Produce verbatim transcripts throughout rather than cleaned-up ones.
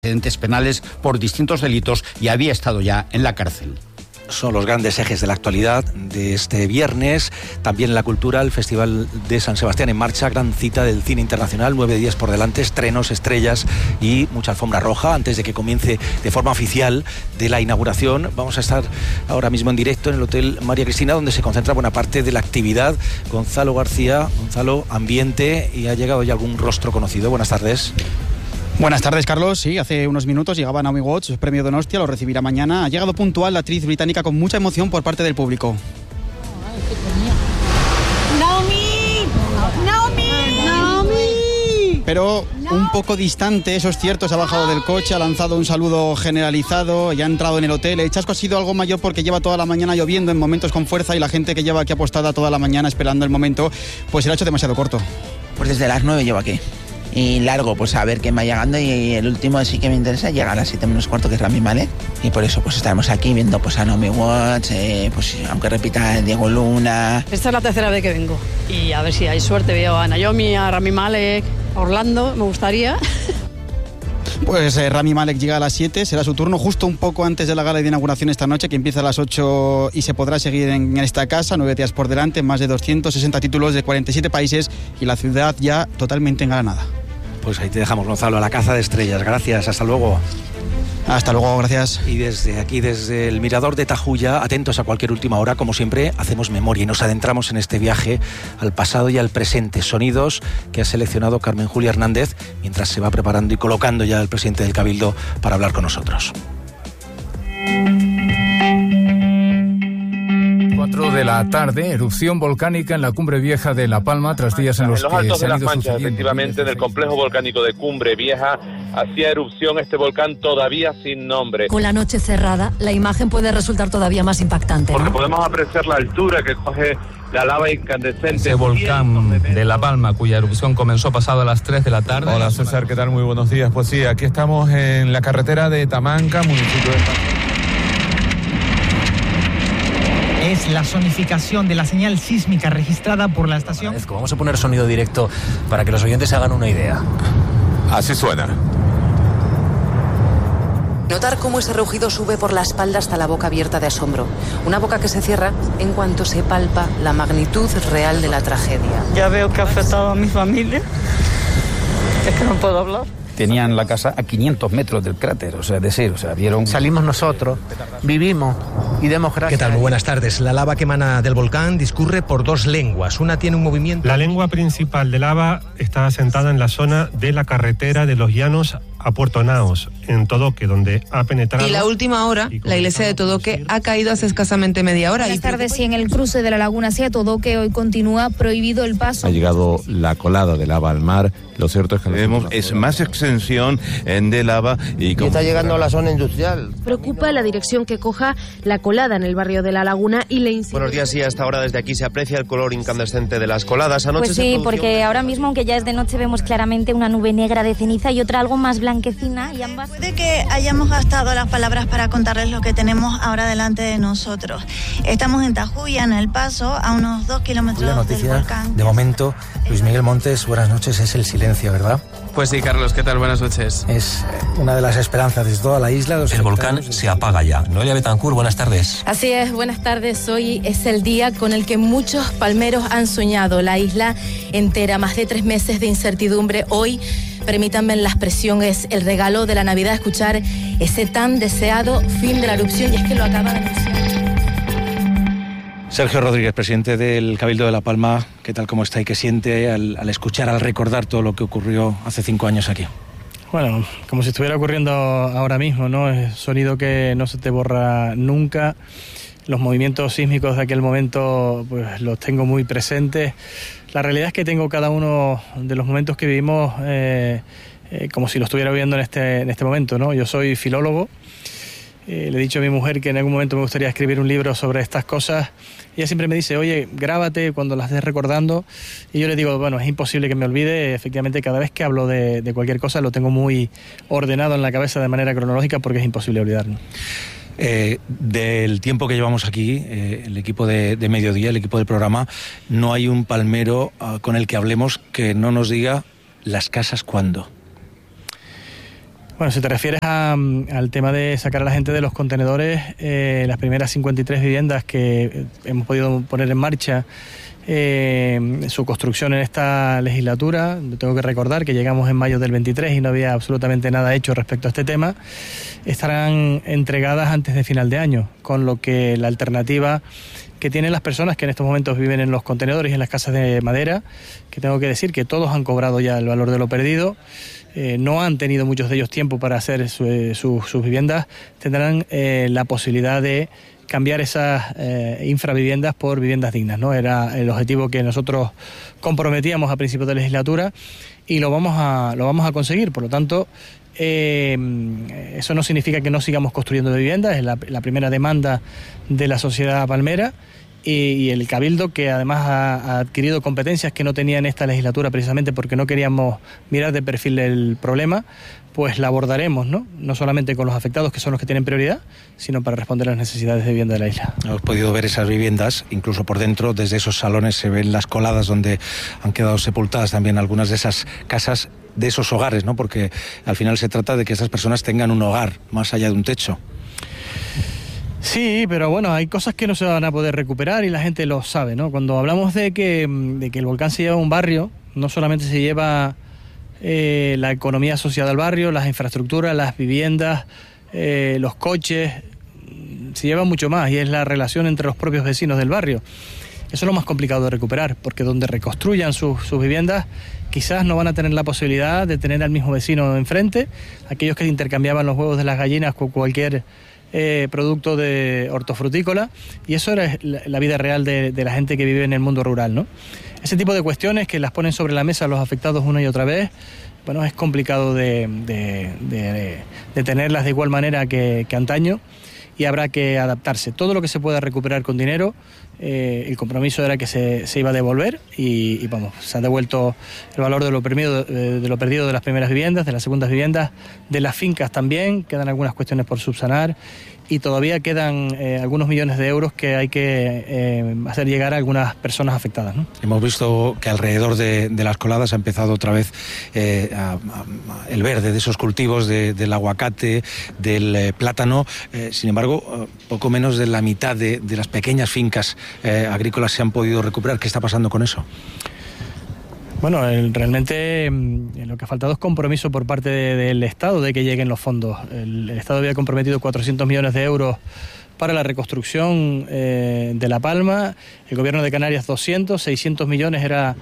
antecedentes penales por distintos delitos y había estado ya en la cárcel. Son los grandes ejes de la actualidad de este viernes. También la cultura, el Festival de San Sebastián en marcha, gran cita del cine internacional, nueve días por delante, estrenos, estrellas y mucha alfombra roja antes de que comience de forma oficial de la inauguración. Vamos a estar ahora mismo en directo en el Hotel María Cristina, donde se concentra buena parte de la actividad. Gonzalo García, Gonzalo, ambiente, y ha llegado ya algún rostro conocido. Buenas tardes. Buenas tardes, Carlos. Sí, hace unos minutos llegaba Naomi Watts, premio Donostia, lo recibirá mañana. Ha llegado puntual la actriz británica con mucha emoción por parte del público. ¡Naomi! ¡Naomi! ¡Naomi! Pero un poco distante, eso es cierto, se ha bajado del coche, ha lanzado un saludo generalizado, ya ha entrado en el hotel. El chasco ha sido algo mayor porque lleva toda la mañana lloviendo en momentos con fuerza y la gente que lleva aquí apostada toda la mañana esperando el momento, pues se le ha hecho demasiado corto. Pues desde las nueve llevo aquí. Y largo, pues a ver quién va llegando, y el último sí que me interesa llegar a las siete menos cuarto, que es Rami Malek, y por eso pues estaremos aquí viendo pues a Naomi Watts, eh, pues aunque repita Diego Luna. Esta es la tercera vez que vengo y a ver si hay suerte, veo a Naomi, a Rami Malek, a Orlando, me gustaría. Pues eh, Rami Malek llega a las siete, será su turno justo un poco antes de la gala de inauguración esta noche, que empieza a las ocho y se podrá seguir en, en esta casa, nueve días por delante, más de doscientos sesenta títulos de cuarenta y siete países y la ciudad ya totalmente engalanada. Pues ahí te dejamos, Gonzalo, a la caza de estrellas. Gracias, hasta luego. Hasta luego, gracias. Y desde aquí, desde el Mirador de Tajuya, atentos a cualquier última hora, como siempre, hacemos memoria y nos adentramos en este viaje al pasado y al presente. Sonidos que ha seleccionado Carmen Julia Hernández mientras se va preparando y colocando ya el presidente del Cabildo para hablar con nosotros. cuatro de la tarde, erupción volcánica en la Cumbre Vieja de La Palma, tras días en los, en los que se han ido Manchas, efectivamente, en el complejo volcánico de Cumbre Vieja, hacía erupción este volcán todavía sin nombre. Con la noche cerrada, la imagen puede resultar todavía más impactante, ¿no? Porque podemos apreciar la altura que coge la lava incandescente. Ese volcán de La Palma, cuya erupción comenzó pasado a las tres de la tarde. Hola, César, ¿qué tal? Muy buenos días. Pues sí, aquí estamos en la carretera de Tamanca, municipio de Tamanca. Es la sonificación de la señal sísmica registrada por la estación. Vamos a poner sonido directo para que los oyentes se hagan una idea. Así suena. Notar cómo ese rugido sube por la espalda hasta la boca abierta de asombro. Una boca que se cierra en cuanto se palpa la magnitud real de la tragedia. Ya veo que ha afectado a mi familia. Es que no puedo hablar. Tenían la casa a quinientos metros del cráter, o sea, de cero, o sea, vieron... Salimos nosotros, vivimos y demos gracias. ¿Qué tal? Muy buenas tardes. La lava que emana del volcán discurre por dos lenguas. Una tiene un movimiento... La lengua principal de lava está asentada en la zona de la carretera de los Llanos a Puerto Naos, en Todoque, donde ha penetrado... Y la última hora, la iglesia de Todoque ha caído hace escasamente media hora. Buenas tardes, y en el cruce de la laguna hacia Todoque hoy continúa prohibido el paso. Ha llegado la colada de lava al mar. Lo cierto es que vemos es más extensión de lava y, y está llegando a la zona industrial. Preocupa la dirección que coja la colada en el barrio de La Laguna y le incide. Buenos días, y hasta ahora desde aquí se aprecia el color incandescente de las coladas. Anoche pues sí, porque ahora mismo, aunque ya es de noche, vemos claramente una nube negra de ceniza y otra algo más blanquecina y ambas... Puede que hayamos gastado las palabras para contarles lo que tenemos ahora delante de nosotros. Estamos en Tajuya, en El Paso, a unos dos kilómetros la noticia, del volcán. De momento, Luis Miguel Montes, buenas noches, es el silencio, ¿verdad? Pues sí, Carlos, ¿qué tal? Buenas noches. Es una de las esperanzas de toda la isla. El volcán se apaga ya. Noelia Betancourt, buenas tardes. Así es, buenas tardes. Hoy es el día con el que muchos palmeros han soñado. La isla entera, más de tres meses de incertidumbre. Hoy, permítanme la expresión, es el regalo de la Navidad, escuchar ese tan deseado fin de la erupción, y es que lo acaba de anunciar. Sergio Rodríguez, presidente del Cabildo de La Palma, ¿qué tal, cómo está y qué siente al, al escuchar, al recordar todo lo que ocurrió hace cinco años aquí? Bueno, como si estuviera ocurriendo ahora mismo, ¿no? Es sonido que no se te borra nunca. Los movimientos sísmicos de aquel momento, pues los tengo muy presentes. La realidad es que tengo cada uno de los momentos que vivimos eh, eh, como si lo estuviera viviendo en este, en este momento, ¿no? Yo soy filólogo. Eh, le he dicho a mi mujer que en algún momento me gustaría escribir un libro sobre estas cosas. Ella siempre me dice, oye, grábate cuando las estés recordando. Y yo le digo, bueno, es imposible que me olvide. Efectivamente, cada vez que hablo de, de cualquier cosa lo tengo muy ordenado en la cabeza de manera cronológica, porque es imposible olvidarlo. Eh, del tiempo que llevamos aquí, eh, el equipo de, de Mediodía, el equipo del programa, no hay un palmero uh, con el que hablemos que no nos diga las casas cuándo. Bueno, si te refieres a, al tema de sacar a la gente de los contenedores, eh, las primeras cincuenta y tres viviendas que hemos podido poner en marcha, Eh, su construcción en esta legislatura, tengo que recordar que llegamos en mayo del veintitrés y no había absolutamente nada hecho respecto a este tema, estarán entregadas antes de final de año, con lo que la alternativa que tienen las personas que en estos momentos viven en los contenedores y en las casas de madera, que tengo que decir que todos han cobrado ya el valor de lo perdido, eh, no han tenido muchos de ellos tiempo para hacer su, su, sus viviendas, tendrán eh, la posibilidad de cambiar esas eh, infraviviendas por viviendas dignas, ¿no? Era el objetivo que nosotros comprometíamos a principios de legislatura y lo vamos a, lo vamos a conseguir. Por lo tanto, eh, eso no significa que no sigamos construyendo viviendas, es la, la primera demanda de la sociedad palmera. Y, y el Cabildo, que además ha, ha adquirido competencias que no tenía en esta legislatura precisamente porque no queríamos mirar de perfil el problema, pues la abordaremos, ¿no? No solamente con los afectados, que son los que tienen prioridad, sino para responder a las necesidades de vivienda de la isla. Hemos podido ver esas viviendas, incluso por dentro, desde esos salones se ven las coladas donde han quedado sepultadas también algunas de esas casas, de esos hogares, ¿no? Porque al final se trata de que esas personas tengan un hogar, más allá de un techo. Sí, pero bueno, hay cosas que no se van a poder recuperar y la gente lo sabe, ¿no? Cuando hablamos de que, de que el volcán se lleva un barrio, no solamente se lleva eh, la economía asociada al barrio, las infraestructuras, las viviendas, eh, los coches, se lleva mucho más y es la relación entre los propios vecinos del barrio. Eso es lo más complicado de recuperar, porque donde reconstruyan sus, sus viviendas quizás no van a tener la posibilidad de tener al mismo vecino enfrente, aquellos que intercambiaban los huevos de las gallinas con cualquier Eh, producto de hortofrutícola, y eso era la, la vida real de, de la gente que vive en el mundo rural, ¿no? Ese tipo de cuestiones que las ponen sobre la mesa los afectados una y otra vez, bueno, es complicado de, de, de, de tenerlas de igual manera que, que antaño, y habrá que adaptarse. Todo lo que se pueda recuperar con dinero, eh, el compromiso era que se, se iba a devolver y, y vamos, se ha devuelto el valor de lo, perdido, de lo perdido de las primeras viviendas, de las segundas viviendas, de las fincas también, quedan algunas cuestiones por subsanar y todavía quedan eh, algunos millones de euros que hay que eh, hacer llegar a algunas personas afectadas, ¿no? Hemos visto que alrededor de, de las coladas ha empezado otra vez eh, a, a, el verde de esos cultivos, de, del aguacate, del eh, plátano. Eh, sin embargo, eh, poco menos de la mitad de, de las pequeñas fincas eh, agrícolas se han podido recuperar. ¿Qué está pasando con eso? Bueno, el, realmente eh, lo que ha faltado es compromiso por parte de, del Estado de que lleguen los fondos. El, el Estado había comprometido cuatrocientos millones de euros para la reconstrucción eh, de La Palma, el Gobierno de Canarias doscientos, seiscientos millones era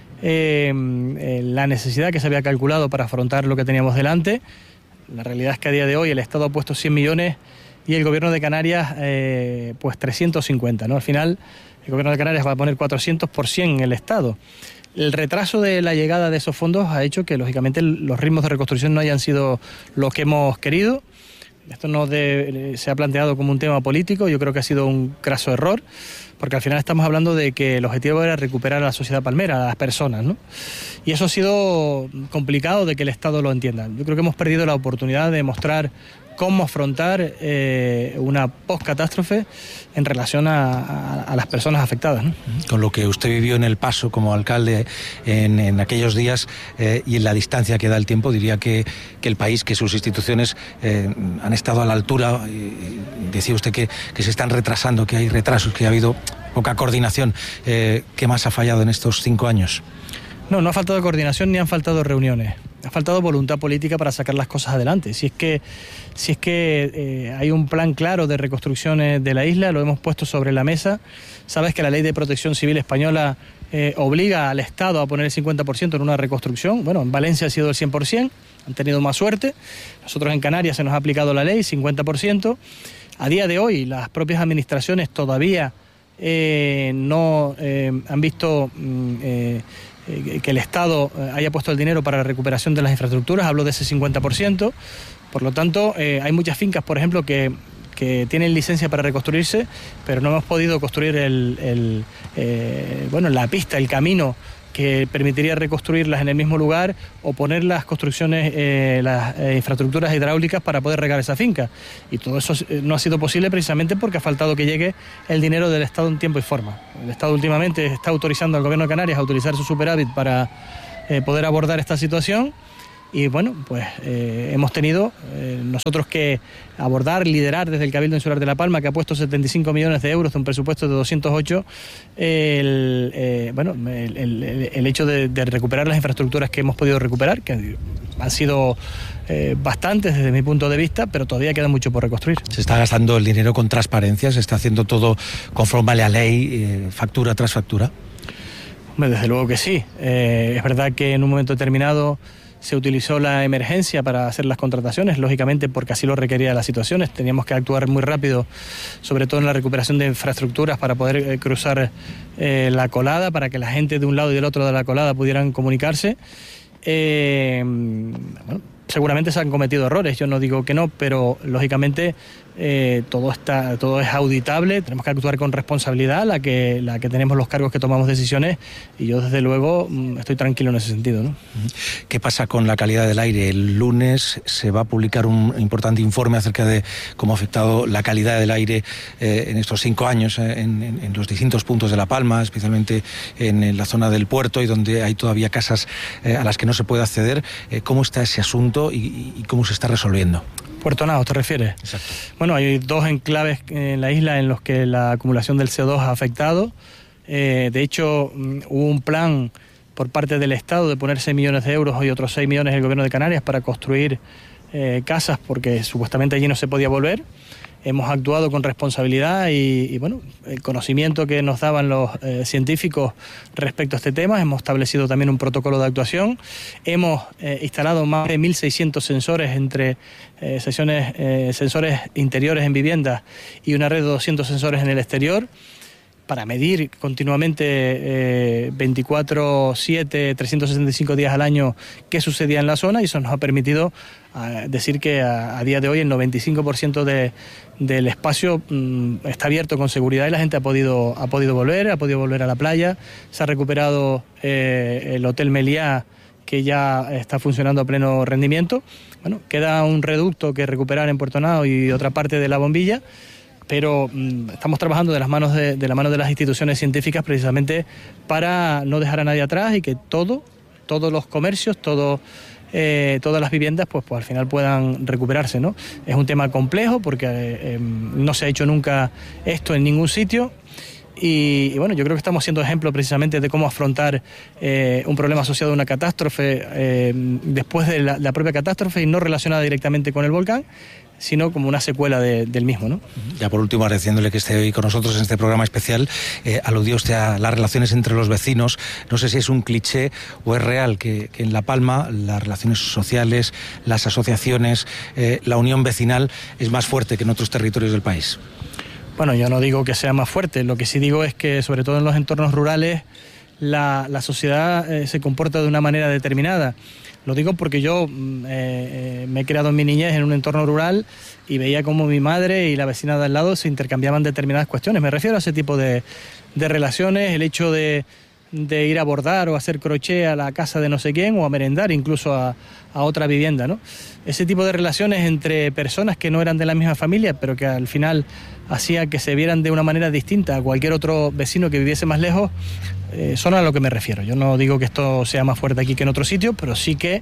eh, eh, la necesidad que se había calculado para afrontar lo que teníamos delante. La realidad es que a día de hoy el Estado ha puesto cien millones y el Gobierno de Canarias eh, pues trescientos cincuenta, ¿no? Al final el Gobierno de Canarias va a poner cuatrocientos por cien en el Estado. El retraso de la llegada de esos fondos ha hecho que, lógicamente, los ritmos de reconstrucción no hayan sido los que hemos querido. Esto no de, se ha planteado como un tema político, yo creo que ha sido un craso error, porque al final estamos hablando de que el objetivo era recuperar a la sociedad palmera, a las personas, ¿no? Y eso ha sido complicado de que el Estado lo entienda. Yo creo que hemos perdido la oportunidad de mostrar cómo afrontar eh, una post-catástrofe en relación a, a, a las personas afectadas, ¿no? Con lo que usted vivió en El Paso como alcalde en, en aquellos días eh, y en la distancia que da el tiempo, diría que, que el país, que sus instituciones eh, han estado a la altura. Eh, decía usted que, que se están retrasando, que hay retrasos, que ha habido poca coordinación. Eh, ¿Qué más ha fallado en estos cinco años? No, no ha faltado coordinación ni han faltado reuniones. Ha faltado voluntad política para sacar las cosas adelante. Si es que, si es que eh, hay un plan claro de reconstrucción de la isla, lo hemos puesto sobre la mesa. Sabes que la Ley de Protección Civil española eh, obliga al Estado a poner el cincuenta por ciento en una reconstrucción. Bueno, en Valencia ha sido el cien por ciento, han tenido más suerte. Nosotros en Canarias se nos ha aplicado la ley, cincuenta por ciento. A día de hoy, las propias administraciones todavía eh, no eh, han visto Eh, que el Estado haya puesto el dinero para la recuperación de las infraestructuras, hablo de ese cincuenta por ciento, por lo tanto eh, hay muchas fincas, por ejemplo, que, que tienen licencia para reconstruirse, pero no hemos podido construir el, el, eh, bueno, la pista, el camino que permitiría reconstruirlas en el mismo lugar o poner las construcciones, eh, las eh, infraestructuras hidráulicas para poder regar esa finca. Y todo eso no ha sido posible precisamente porque ha faltado que llegue el dinero del Estado en tiempo y forma. El Estado últimamente está autorizando al Gobierno de Canarias a utilizar su superávit para eh, poder abordar esta situación Y bueno, pues eh, hemos tenido eh, nosotros que abordar, liderar desde el Cabildo Insular de La Palma, que ha puesto setenta y cinco millones de euros de un presupuesto de doscientos ocho, el, eh, bueno, el, el, el hecho de, de recuperar las infraestructuras que hemos podido recuperar, que han sido eh, bastantes desde mi punto de vista, pero todavía queda mucho por reconstruir. Se está gastando el dinero con transparencia, se está haciendo todo conforme a la ley, eh, factura tras factura. Hombre, desde luego que sí. Eh, es verdad que en un momento determinado se utilizó la emergencia para hacer las contrataciones, lógicamente porque así lo requería las situaciones. Teníamos que actuar muy rápido, sobre todo en la recuperación de infraestructuras para poder eh, cruzar eh, la colada, para que la gente de un lado y del otro de la colada pudieran comunicarse. Eh, bueno, seguramente se han cometido errores, yo no digo que no, pero lógicamente eh, todo está, todo es auditable, tenemos que actuar con responsabilidad, la que, la que tenemos los cargos que tomamos decisiones, y yo desde luego estoy tranquilo en ese sentido, ¿no? ¿Qué pasa con la calidad del aire? El lunes se va a publicar un importante informe acerca de cómo ha afectado la calidad del aire eh, en estos cinco años eh, en, en, en los distintos puntos de La Palma, especialmente en, en la zona del puerto y donde hay todavía casas eh, a las que no se puede acceder. Eh, ¿Cómo está ese asunto y, y cómo se está resolviendo? Puerto Naos, ¿te refieres? Exacto. Bueno, hay dos enclaves en la isla en los que la acumulación del C O dos ha afectado. Eh, de hecho, hubo un plan por parte del Estado de poner seis millones de euros y otros seis millones del Gobierno de Canarias para construir eh, casas porque supuestamente allí no se podía volver. Hemos actuado con responsabilidad y, y bueno, el conocimiento que nos daban los eh, científicos respecto a este tema. Hemos establecido también un protocolo de actuación. Hemos eh, instalado más de mil seiscientos sensores entre eh, sesiones, eh, sensores interiores en viviendas y una red de doscientos sensores en el exterior, para medir continuamente eh, veinticuatro siete, trescientos sesenta y cinco días al año qué sucedía en la zona, y eso nos ha permitido eh, decir que a, a día de hoy el noventa y cinco por ciento de, del espacio mm, está abierto con seguridad y la gente ha podido, ha podido volver, ha podido volver a la playa. Se ha recuperado eh, el Hotel Meliá, que ya está funcionando a pleno rendimiento. Bueno, queda un reducto que recuperar en Puerto Naos y otra parte de la bombilla, pero mmm, estamos trabajando de las manos de, de la mano de las instituciones científicas precisamente para no dejar a nadie atrás y que todo, todos los comercios, todo, eh, todas las viviendas, pues, pues al final puedan recuperarse, ¿no? Es un tema complejo porque eh, eh, no se ha hecho nunca esto en ningún sitio. Y, y bueno, yo creo que estamos siendo ejemplo precisamente de cómo afrontar eh, un problema asociado a una catástrofe eh, después de la, la propia catástrofe y no relacionada directamente con el volcán, sino como una secuela de, del mismo, ¿no? Ya por último, agradeciéndole que esté hoy con nosotros en este programa especial, eh, aludió usted a las relaciones entre los vecinos. No sé si es un cliché o es real que, que en La Palma las relaciones sociales, las asociaciones, eh, la unión vecinal es más fuerte que en otros territorios del país. Bueno, yo no digo que sea más fuerte, lo que sí digo es que sobre todo en los entornos rurales la, la sociedad eh, se comporta de una manera determinada. Lo digo porque yo eh, eh, me he creado en mi niñez en un entorno rural y veía cómo mi madre y la vecina de al lado se intercambiaban determinadas cuestiones. Me refiero a ese tipo de, de relaciones, el hecho de, de ir a bordar o hacer crochet a la casa de no sé quién o a merendar incluso a, a otra vivienda, ¿no? Ese tipo de relaciones entre personas que no eran de la misma familia, pero que al final hacía que se vieran de una manera distinta a cualquier otro vecino que viviese más lejos, eh, son a lo que me refiero. Yo no digo que esto sea más fuerte aquí que en otro sitio, pero sí que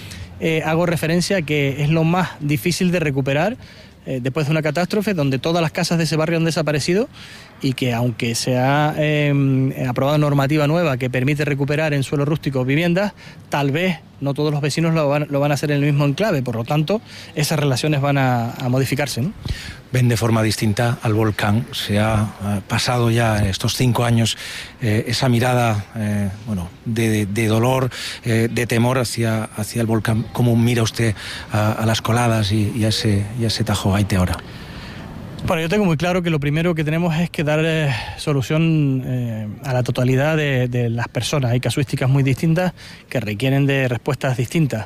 eh, hago referencia a que es lo más difícil de recuperar eh, después de una catástrofe donde todas las casas de ese barrio han desaparecido y que aunque se ha eh, aprobado normativa nueva que permite recuperar en suelo rústico viviendas, tal vez no todos los vecinos lo van, lo van a hacer en el mismo enclave, por lo tanto esas relaciones van a, a modificarse, ¿no? Ven de forma distinta al volcán. Se ha eh, pasado ya estos cinco años eh, esa mirada eh, bueno, de, de, de dolor, eh, de temor hacia, hacia el volcán. ¿Cómo mira usted a, a las coladas y, y, a ese, y a ese Tajo Gaite ahora? Bueno, yo tengo muy claro que lo primero que tenemos es que dar eh, solución eh, a la totalidad de, de las personas. Hay casuísticas muy distintas que requieren de respuestas distintas.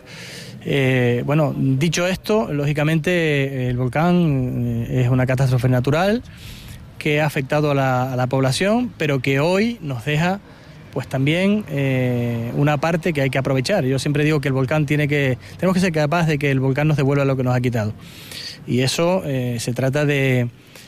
Eh, bueno, dicho esto, lógicamente el volcán eh, es una catástrofe natural que ha afectado a la, a la población, pero que hoy nos deja pues también eh, una parte que hay que aprovechar. Yo siempre digo que el volcán tiene que, tenemos que ser capaces de que el volcán nos devuelva lo que nos ha quitado. Y eso eh, se trata de,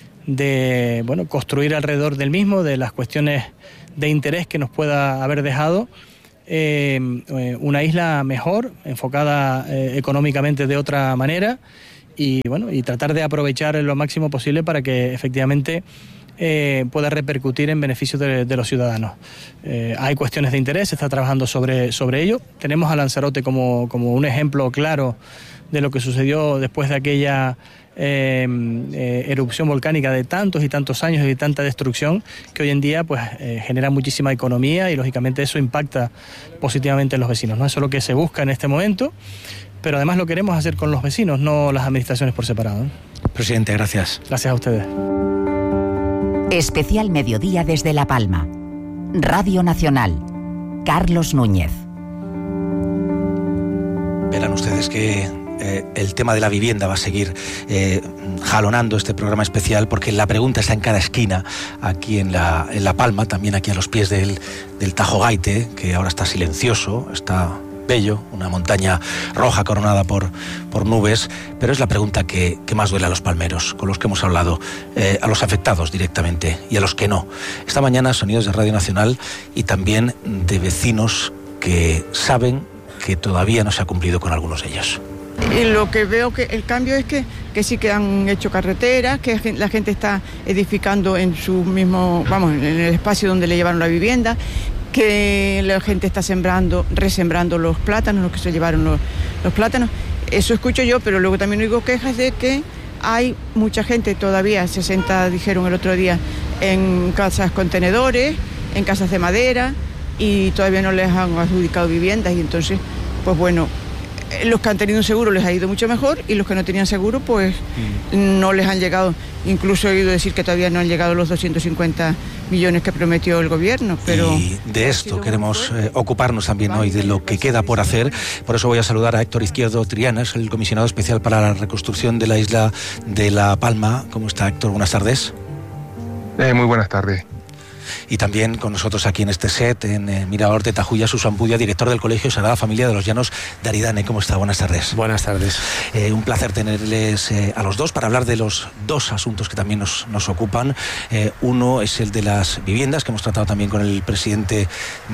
de bueno, construir alrededor del mismo, de las cuestiones de interés que nos pueda haber dejado, eh, una isla mejor, enfocada eh, económicamente de otra manera y bueno, y tratar de aprovechar lo máximo posible para que efectivamente Eh, pueda repercutir en beneficio de, de los ciudadanos. Eh, hay cuestiones de interés, se está trabajando sobre, sobre ello. Tenemos a Lanzarote como, como un ejemplo claro de lo que sucedió después de aquella eh, eh, erupción volcánica de tantos y tantos años y de tanta destrucción, que hoy en día pues eh, genera muchísima economía y lógicamente eso impacta positivamente en los vecinos, ¿no? Eso es lo que se busca en este momento, pero además lo queremos hacer con los vecinos, no las administraciones por separado, ¿eh? Presidente, gracias. Gracias a ustedes. Especial Mediodía desde La Palma. Radio Nacional. Carlos Núñez. Verán ustedes que eh, el tema de la vivienda va a seguir eh, jalonando este programa especial, porque la pregunta está en cada esquina, aquí en La, en la Palma, también aquí a los pies del, del Tajo Gaite, que ahora está silencioso, está bello, una montaña roja coronada por, por nubes, pero es la pregunta que, que más duele a los palmeros, con los que hemos hablado, eh, a los afectados directamente y a los que no. Esta mañana sonidos de Radio Nacional y también de vecinos que saben que todavía no se ha cumplido con algunos de ellos. Y lo que veo que el cambio es que, que sí que han hecho carreteras, que la gente está edificando en su mismo, vamos, en el espacio donde le llevaron la vivienda, que la gente está sembrando, resembrando los plátanos, los que se llevaron los, los plátanos. Eso escucho yo, pero luego también oigo quejas de que hay mucha gente todavía, sesenta dijeron el otro día, en casas contenedores, en casas de madera, y todavía no les han adjudicado viviendas, y entonces, pues bueno, los que han tenido un seguro les ha ido mucho mejor y los que no tenían seguro pues mm. no les han llegado. Incluso he oído decir que todavía no han llegado los doscientos cincuenta millones que prometió el gobierno. Pero y de esto queremos eh, ocuparnos también hoy, de lo que queda por hacer. Por eso voy a saludar a Héctor Izquierdo Trianas, el comisionado especial para la reconstrucción de la isla de La Palma. ¿Cómo está, Héctor? Buenas tardes. Eh, muy buenas tardes. Y también con nosotros aquí en este set, en eh, Mirador de Tajuya, Susan Budia, director del Colegio Sagrada Familia de los Llanos de Aridane. ¿Cómo está? Buenas tardes. Buenas tardes. Eh, un placer tenerles eh, a los dos para hablar de los dos asuntos que también nos, nos ocupan. Eh, uno es el de las viviendas, que hemos tratado también con el presidente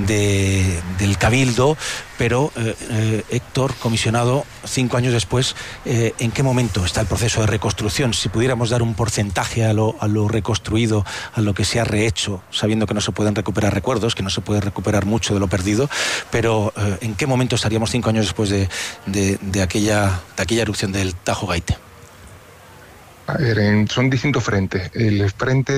de, del Cabildo. Pero, eh, eh, Héctor, comisionado, cinco años después, eh, ¿en qué momento está el proceso de reconstrucción? Si pudiéramos dar un porcentaje a lo, a lo reconstruido, a lo que se ha rehecho, sabiendo que no se pueden recuperar recuerdos, que no se puede recuperar mucho de lo perdido, pero eh, ¿en qué momento estaríamos cinco años después de, de, de, aquella, de aquella erupción del Tajo Gaite? A ver, en, son distintos frentes. El frente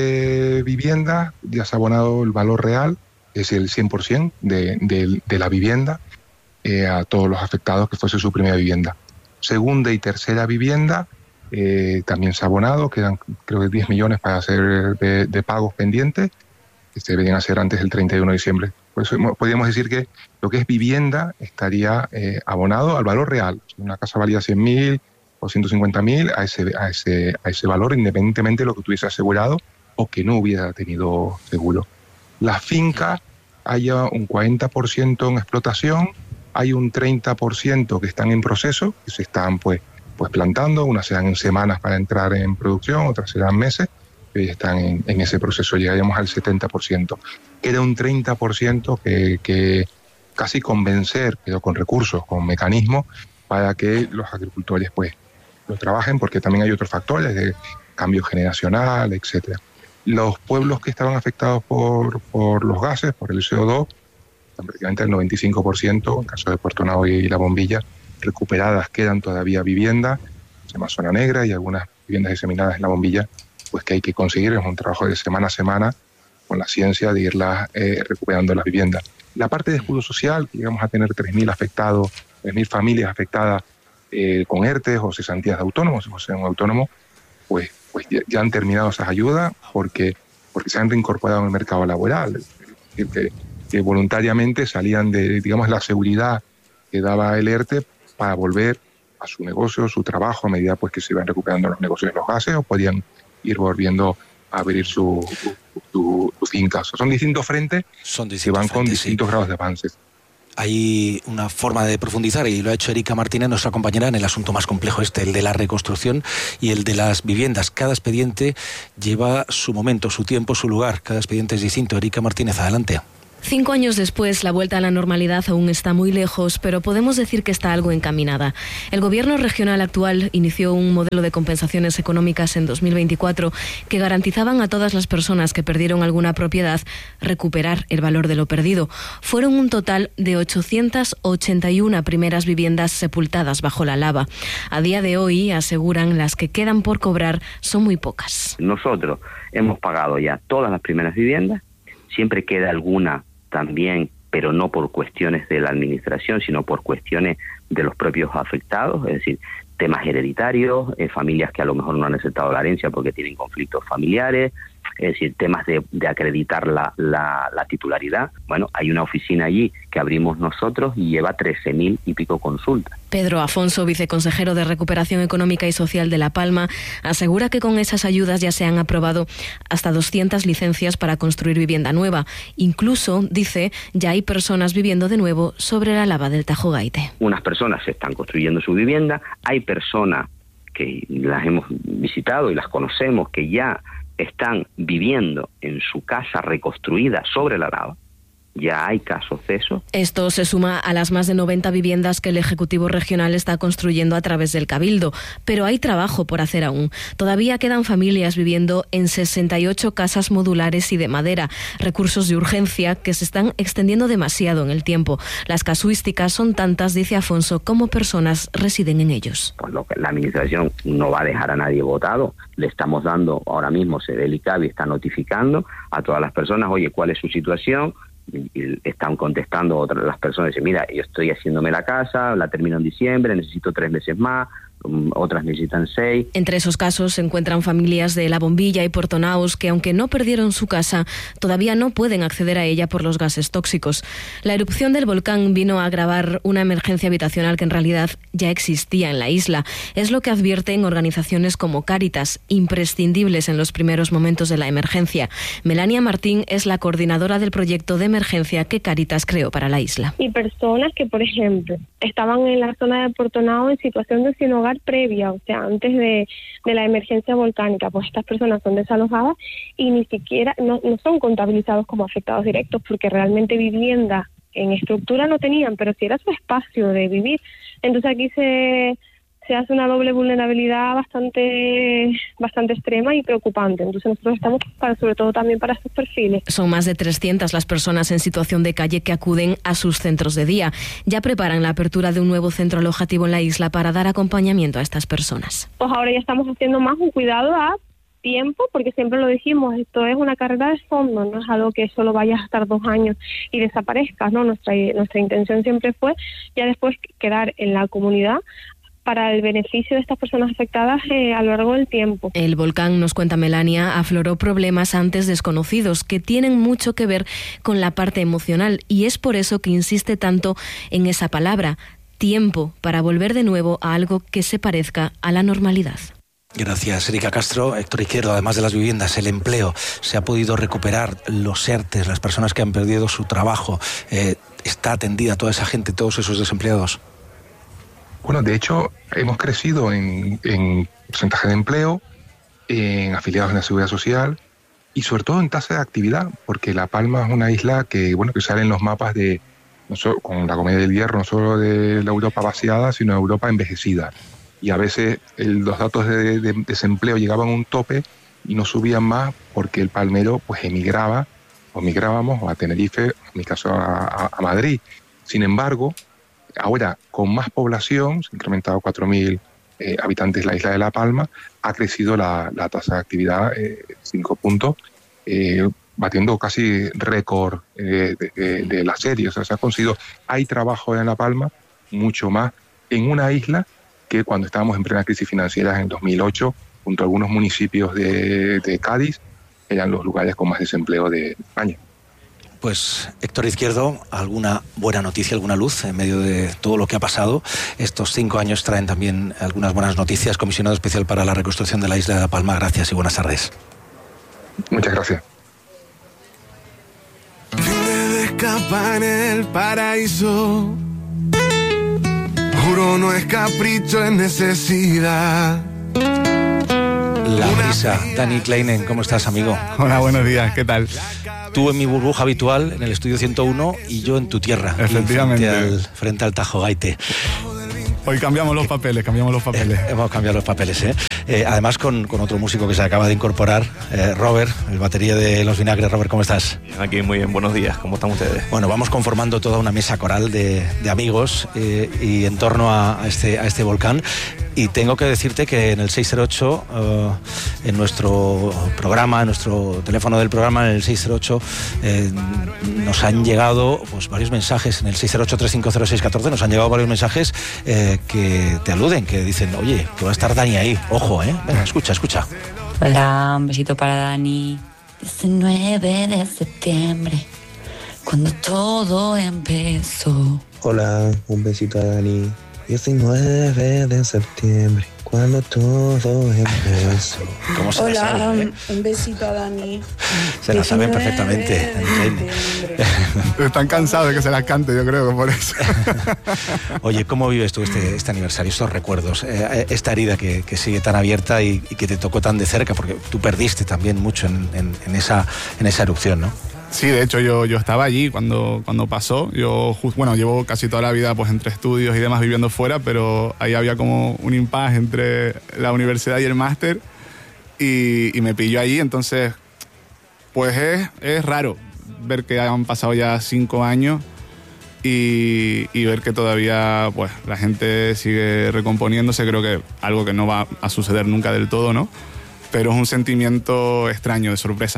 de vivienda ya se ha abonado el valor real, es el cien por ciento de, de, de la vivienda eh, a todos los afectados que fuese su primera vivienda. Segunda y tercera vivienda eh, también se ha abonado, quedan creo que diez millones para hacer de, de pagos pendientes, que se deberían hacer antes del treinta y uno de diciembre. Por eso podríamos decir que lo que es vivienda estaría eh, abonado al valor real. Si una casa valía cien mil o ciento cincuenta mil, a ese, a, ese, a ese valor, independientemente de lo que tuviese asegurado o que no hubiera tenido seguro. La finca haya un cuarenta por ciento en explotación, hay un treinta por ciento que están en proceso, que se están pues, pues plantando, unas serán en semanas para entrar en producción, otras serán meses, y están en, en ese proceso, llegaríamos al setenta por ciento. Queda un treinta por ciento que, que casi convencer, pero con recursos, con mecanismos, para que los agricultores pues lo trabajen, porque también hay otros factores de cambio generacional, etcétera. Los pueblos que estaban afectados por, por los gases, por el C O dos, prácticamente el noventa y cinco por ciento, en el caso de Puerto Nao y La Bombilla, recuperadas. Quedan todavía viviendas, se llama zona negra, y algunas viviendas diseminadas en La Bombilla, pues que hay que conseguir, es un trabajo de semana a semana, con la ciencia de irlas eh, recuperando las viviendas. La parte de escudo social, que llegamos a tener tres mil afectados, tres mil familias afectadas eh, con ERTES o cesantías de autónomos, si fuese un autónomo, pues pues ya, ya han terminado esas ayudas porque, porque se han reincorporado en el mercado laboral. Es decir, que, que voluntariamente salían de, digamos, la seguridad que daba el ERTE para volver a su negocio, su trabajo, a medida pues que se iban recuperando los negocios de los gases, o podían ir volviendo a abrir su, su, su, su finca. O sea, son distintos frentes son distintos que van frentes, con distintos sí. grados de avances. Hay una forma de profundizar, y lo ha hecho Erika Martínez, nuestra compañera, en el asunto más complejo este, el de la reconstrucción y el de las viviendas. Cada expediente lleva su momento, su tiempo, su lugar. Cada expediente es distinto. Erika Martínez, adelante. Cinco años después, la vuelta a la normalidad aún está muy lejos, pero podemos decir que está algo encaminada. El gobierno regional actual inició un modelo de compensaciones económicas en dos mil veinticuatro que garantizaban a todas las personas que perdieron alguna propiedad recuperar el valor de lo perdido. Fueron un total de ochocientas ochenta y una primeras viviendas sepultadas bajo la lava. A día de hoy, aseguran, las que quedan por cobrar son muy pocas. Nosotros hemos pagado ya todas las primeras viviendas, siempre queda alguna también, pero no por cuestiones de la administración, sino por cuestiones de los propios afectados, es decir, temas hereditarios, eh, familias que a lo mejor no han aceptado la herencia porque tienen conflictos familiares, es decir, temas de, de acreditar la, la, la titularidad. Bueno, hay una oficina allí que abrimos nosotros y lleva trece mil y pico consultas. Pedro Afonso, viceconsejero de Recuperación Económica y Social de La Palma, asegura que con esas ayudas ya se han aprobado hasta doscientas licencias para construir vivienda nueva. Incluso, dice, ya hay personas viviendo de nuevo sobre la lava del Tajo Gaite. Unas personas están construyendo su vivienda, hay personas que las hemos visitado y las conocemos que ya están viviendo en su casa reconstruida sobre la lava. Ya hay casos de eso. Esto se suma a las más de noventa viviendas que el Ejecutivo Regional está construyendo a través del Cabildo. Pero hay trabajo por hacer aún. Todavía quedan familias viviendo en sesenta y ocho casas modulares y de madera, recursos de urgencia que se están extendiendo demasiado en el tiempo. Las casuísticas son tantas, dice Afonso, como personas residen en ellos. Pues lo que la Administración no va a dejar a nadie votado. Le estamos dando, ahora mismo se ve el I C A B y está notificando a todas las personas, oye, ¿cuál es su situación? Y están contestando otras las personas, dicen, mira, yo estoy haciéndome la casa, la termino en diciembre, necesito tres meses más, otras necesitan seis. Entre esos casos se encuentran familias de La Bombilla y Portonaos que, aunque no perdieron su casa, todavía no pueden acceder a ella por los gases tóxicos. La erupción del volcán vino a agravar una emergencia habitacional que en realidad ya existía en la isla. Es lo que advierten organizaciones como Cáritas, imprescindibles en los primeros momentos de la emergencia. Melania Martín es la coordinadora del proyecto de emergencia que Cáritas creó para la isla. Y personas que, por ejemplo, estaban en la zona de Portonao en situación de sin hogar previa, o sea, antes de, de la emergencia volcánica, pues estas personas son desalojadas y ni siquiera, no, no son contabilizados como afectados directos, porque realmente vivienda en estructura no tenían, pero sí era su espacio de vivir. Entonces aquí se... se hace una doble vulnerabilidad bastante bastante extrema y preocupante. Entonces nosotros estamos para, sobre todo también para estos perfiles. Son más de trescientas las personas en situación de calle que acuden a sus centros de día. Ya preparan la apertura de un nuevo centro alojativo en la isla para dar acompañamiento a estas personas. Pues ahora ya estamos haciendo más un cuidado a tiempo, porque siempre lo dijimos, esto es una carrera de fondo, no es algo que solo vayas a estar dos años y desaparezcas, ¿no? Nuestra, nuestra intención siempre fue ya después quedar en la comunidad para el beneficio de estas personas afectadas eh, a lo largo del tiempo. El volcán, nos cuenta Melania, afloró problemas antes desconocidos que tienen mucho que ver con la parte emocional, y es por eso que insiste tanto en esa palabra, tiempo, para volver de nuevo a algo que se parezca a la normalidad. Gracias, Erika Castro. Héctor Izquierdo, además de las viviendas, el empleo, ¿se ha podido recuperar los ERTES, las personas que han perdido su trabajo? Eh, ¿Está atendida toda esa gente, todos esos desempleados? Bueno, de hecho, hemos crecido en, en porcentaje de empleo, en afiliados en la Seguridad Social y sobre todo en tasa de actividad, porque La Palma es una isla que, bueno, que sale en los mapas de, no solo, con la Comedia del Hierro, no solo de la Europa vaciada, sino de Europa envejecida. Y a veces el, los datos de, de desempleo llegaban a un tope y no subían más porque el palmero pues emigraba, o migrábamos a Tenerife, en mi caso a, a, a Madrid. Sin embargo, ahora, con más población, se ha incrementado cuatro mil eh, habitantes la isla de La Palma, ha crecido la, la tasa de actividad eh, cinco puntos, eh, batiendo casi récord eh, de, de, de la serie. O sea, se ha conseguido, hay trabajo en La Palma, mucho más, en una isla que cuando estábamos en plena crisis financiera en dos mil ocho, junto a algunos municipios de, de Cádiz, eran los lugares con más desempleo de España. Pues Héctor Izquierdo, ¿alguna buena noticia, alguna luz en medio de todo lo que ha pasado? Estos cinco años traen también algunas buenas noticias. Comisionado especial para la reconstrucción de la isla de La Palma, gracias y buenas tardes. Muchas gracias. Fin de escapar en el paraíso. Juro no es capricho, es necesidad. La Prisa. Dani Kleinen, ¿cómo estás, amigo? Hola, buenos días, ¿qué tal? Tú en mi burbuja habitual, en el estudio ciento uno, y yo en tu tierra. Efectivamente. Frente al, frente al Tajo Gaite. Hoy cambiamos los papeles, cambiamos los papeles. Eh, hemos cambiado los papeles, ¿eh? eh además con, con otro músico que se acaba de incorporar, eh, Robert, el batería de Los Vinagres. Robert, ¿cómo estás? Aquí muy bien, buenos días, ¿cómo están ustedes? Bueno, vamos conformando toda una mesa coral de, de amigos eh, y en torno a, a, este, a este volcán. Y tengo que decirte que en el seis cero ocho, uh, en nuestro programa, en nuestro teléfono del programa, en el seis cero ocho, eh, nos han llegado pues, varios mensajes, en el seis cero ocho, tres cinco cero, seis uno cuatro, nos han llegado varios mensajes eh, que te aluden, que dicen, oye, que va a estar Dani ahí, ojo, ¿eh? Venga, escucha, escucha. Hola, un besito para Dani. diecinueve de septiembre, cuando todo empezó. Hola, un besito a Dani. diecinueve de septiembre, cuando todo empezó. ¿Cómo se Hola, la sabe, eh? un besito a Dani. Se la saben perfectamente. Están cansados de que se las cante, yo creo que por eso. Oye, ¿cómo vives tú este, este aniversario, estos recuerdos, eh, esta herida que, que sigue tan abierta y, y que te tocó tan de cerca? Porque tú perdiste también mucho en, en, en, esa, en esa erupción, ¿no? Sí, de hecho yo, yo estaba allí cuando, cuando pasó. Yo, bueno, llevo casi toda la vida pues entre estudios y demás viviendo fuera, pero ahí había como un impasse entre la universidad y el máster y, y me pilló allí. Entonces, pues es, es raro ver que han pasado ya cinco años y, y ver que todavía pues la gente sigue recomponiéndose. Creo que algo que no va a suceder nunca del todo, ¿no? Pero es un sentimiento extraño, de sorpresa.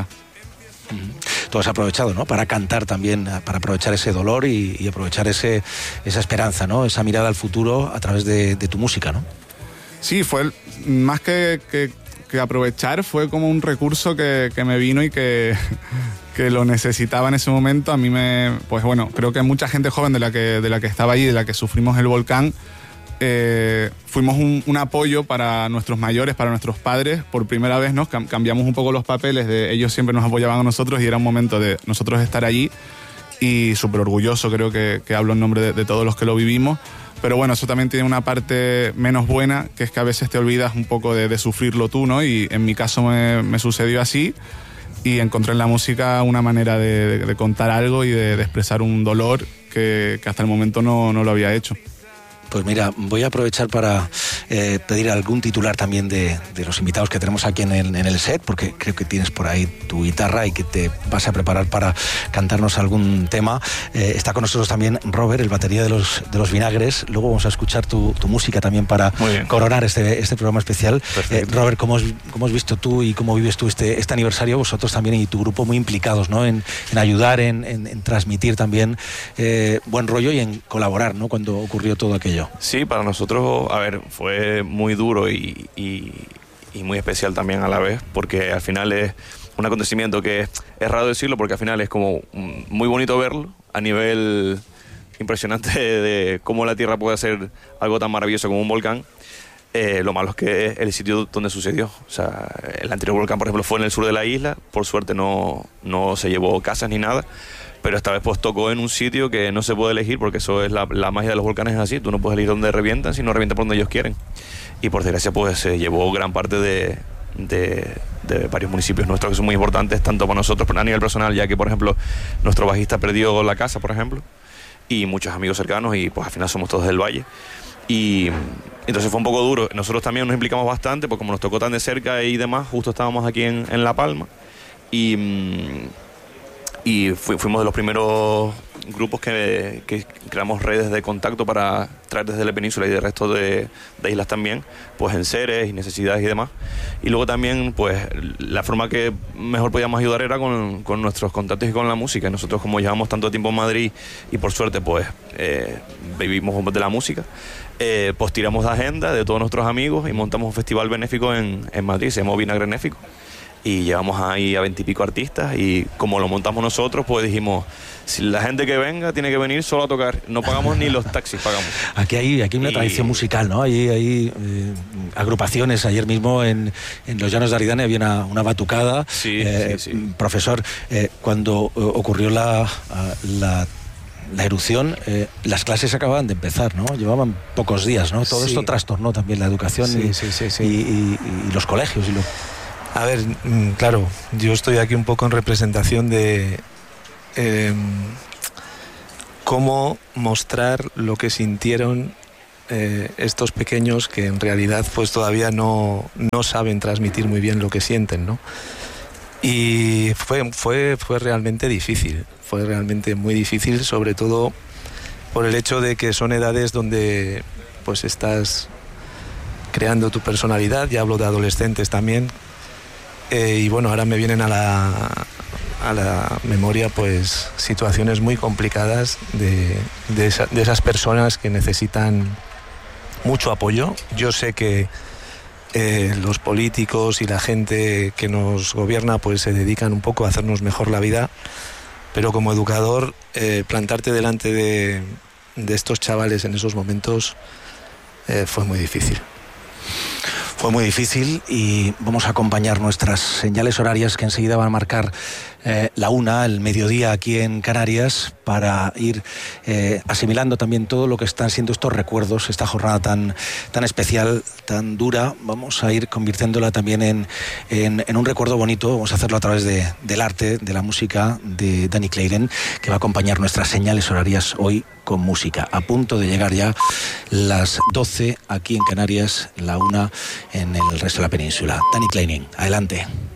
Tú has aprovechado, ¿no? Para cantar también, para aprovechar ese dolor y, y aprovechar ese, esa esperanza, ¿no? Esa mirada al futuro a través de, de tu música, ¿no? Sí, fue más que, que, que aprovechar, fue como un recurso que, que me vino y que, que lo necesitaba en ese momento. A mí me, pues bueno, creo que mucha gente joven de la que, de la que estaba allí, de la que sufrimos el volcán, Eh, fuimos un, un apoyo para nuestros mayores, para nuestros padres. Por primera vez nos cambiamos un poco los papeles, de ellos siempre nos apoyaban a nosotros y era un momento de nosotros estar allí y súper orgulloso, creo que, que hablo en nombre de, de todos los que lo vivimos. Pero bueno, eso también tiene una parte menos buena, que es que a veces te olvidas un poco de, de sufrirlo tú, ¿no? Y en mi caso me, me sucedió así y encontré en la música una manera de, de, de contar algo y de, de expresar un dolor que, que hasta el momento no, no lo había hecho. Pues mira, voy a aprovechar para eh, pedir algún titular también de, de los invitados que tenemos aquí en el, en el set, porque creo que tienes por ahí tu guitarra y que te vas a preparar para cantarnos algún tema. Eh, está con nosotros también Robert, el batería de los, de los Vinagres. Luego vamos a escuchar tu, tu música también para coronar este, este programa especial. Eh, Robert, ¿cómo has, ¿cómo has visto tú y cómo vives tú este, este aniversario? Vosotros también y tu grupo muy implicados, ¿no? En, en ayudar, en, en, en transmitir también eh, buen rollo y en colaborar, ¿no? Cuando ocurrió todo aquello. Sí, para nosotros, a ver, fue muy duro y, y, y muy especial también a la vez, porque al final es un acontecimiento que es, es raro decirlo, porque al final es como muy bonito verlo a nivel impresionante de, de cómo la Tierra puede hacer algo tan maravilloso como un volcán. Eh, lo malo es que es el sitio donde sucedió. O sea, el anterior volcán, por ejemplo, fue en el sur de la isla. Por suerte no, no se llevó casas ni nada. Pero esta vez pues tocó en un sitio que no se puede elegir, porque eso es la, la magia de los volcanes, es así. Tú no puedes elegir dónde revientan, sino revientan por donde ellos quieren. Y por desgracia pues se llevó gran parte de, de, de varios municipios nuestros que son muy importantes, tanto para nosotros a nivel personal, ya que por ejemplo nuestro bajista perdió la casa, por ejemplo, y muchos amigos cercanos, y pues al final somos todos del Valle. Y entonces fue un poco duro. Nosotros también nos implicamos bastante, porque como nos tocó tan de cerca y demás, justo estábamos aquí en, en La Palma. Y... Y fuimos de los primeros grupos que, que creamos redes de contacto para traer desde la península y del resto de, de islas también, pues enseres y necesidades y demás. Y luego también, pues, la forma que mejor podíamos ayudar era con, con nuestros contactos y con la música. Y nosotros, como llevamos tanto tiempo en Madrid y por suerte, pues, eh, vivimos de la música, eh, pues tiramos de agenda de todos nuestros amigos y montamos un festival benéfico en, en Madrid, se llama Vinagre Benéfico. Y llevamos ahí a veintipico artistas y como lo montamos nosotros, pues dijimos, si la gente que venga tiene que venir solo a tocar, no pagamos ni los taxis, pagamos. Aquí hay, aquí hay una y... tradición musical, ¿no? Hay, hay eh, agrupaciones, ayer mismo en, en los Llanos de Aridane había una, una batucada. Sí, eh, sí, sí. Profesor, eh, cuando ocurrió la... la La erupción, eh, las clases acababan de empezar, ¿no? Llevaban pocos días, ¿no? Todo sí. Esto trastornó también la educación sí, y, sí, sí, sí. Y, y, y los colegios y lo... A ver, claro, yo estoy aquí un poco en representación de eh, cómo mostrar lo que sintieron eh, estos pequeños que en realidad pues todavía no, no saben transmitir muy bien lo que sienten, ¿no? Y fue, fue, fue realmente difícil, fue realmente muy difícil, sobre todo por el hecho de que son edades donde pues estás creando tu personalidad, ya hablo de adolescentes también, eh, y bueno, ahora me vienen a la, a la memoria pues situaciones muy complicadas de, de, esa, de esas personas que necesitan mucho apoyo. Yo sé que eh, los políticos y la gente que nos gobierna pues se dedican un poco a hacernos mejor la vida, pero como educador eh, plantarte delante de, de estos chavales en esos momentos eh, fue muy difícil. Fue muy difícil y vamos a acompañar nuestras señales horarias que enseguida van a marcar eh, la una, el mediodía aquí en Canarias, para ir eh, asimilando también todo lo que están siendo estos recuerdos, esta jornada tan, tan especial, tan dura. Vamos a ir convirtiéndola también en, en, en un recuerdo bonito. Vamos a hacerlo a través de, del arte, de la música de Danny Claren, que va a acompañar nuestras señales horarias hoy con música. A punto de llegar ya las doce aquí en Canarias, la una en el resto de la península. Danny Claren, adelante.